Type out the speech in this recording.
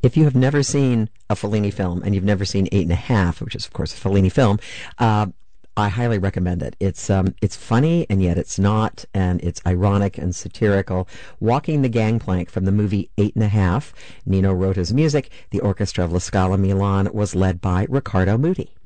If you have never seen a Fellini film, and you've never seen Eight and a Half, which is, of course, a Fellini film, I highly recommend it. It's funny, and yet it's not, and it's ironic and satirical. Walking the Gangplank from the movie Eight and a Half. Nino wrote his music. The orchestra of La Scala Milan was led by Riccardo Muti.